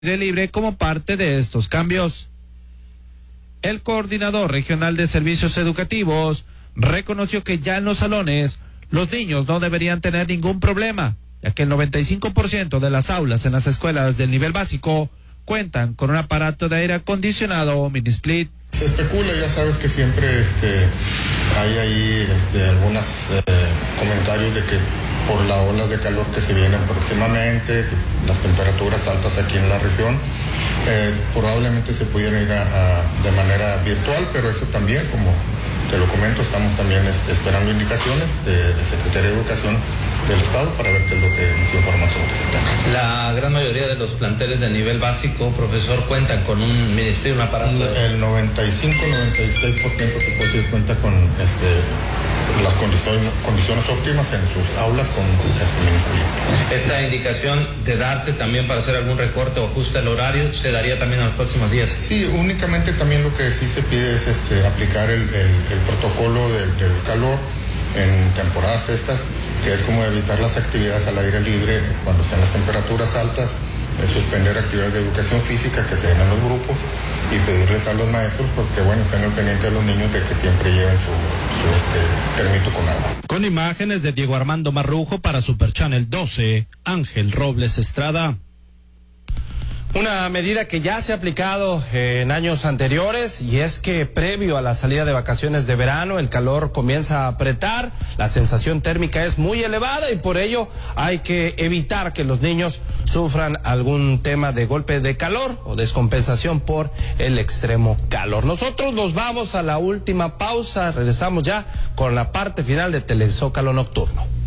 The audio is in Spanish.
libre como parte de estos cambios. El coordinador regional de servicios educativos reconoció que ya en los salones los niños no deberían tener ningún problema, ya que el 95% de las aulas en las escuelas del nivel básico cuentan con un aparato de aire acondicionado o mini split. Se especula, ya sabes que siempre hay ahí algunos comentarios de que por la ola de calor que se vienen próximamente, las temperaturas altas aquí en la región, probablemente se pudieran ir de manera virtual, pero eso también, como te lo comento, estamos también esperando indicaciones de Secretaría de Educación del Estado para ver qué es lo que nos informa sobre ese tema. La gran mayoría de los planteles de nivel básico, profesor, cuentan con un ministerio, un aparato. El 95-96% te puedo decir cuenta con las condiciones óptimas en sus aulas con ministerio. Esta indicación de darse también para hacer algún recorte o ajuste al horario se daría también en los próximos días. Sí, únicamente también lo que sí se pide es aplicar el protocolo del calor en temporadas estas, que es como evitar las actividades al aire libre cuando están las temperaturas altas, suspender actividades de educación física que se den en los grupos y pedirles a los maestros pues que estén al pendiente de los niños de que siempre lleven su termito con agua. Con imágenes de Diego Armando Marrujo para Super Channel 12, Ángel Robles Estrada. Una medida que ya se ha aplicado en años anteriores, y es que previo a la salida de vacaciones de verano el calor comienza a apretar, la sensación térmica es muy elevada y por ello hay que evitar que los niños sufran algún tema de golpe de calor o descompensación por el extremo calor. Nosotros nos vamos a la última pausa, regresamos ya con la parte final de Telezócalo Nocturno.